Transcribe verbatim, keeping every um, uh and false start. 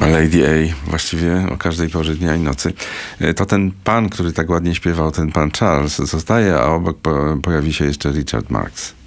Lady A właściwie o każdej porze dnia i nocy. To ten pan, który tak ładnie śpiewał, ten pan Charles, zostaje, a obok po, pojawi się jeszcze Richard Marx.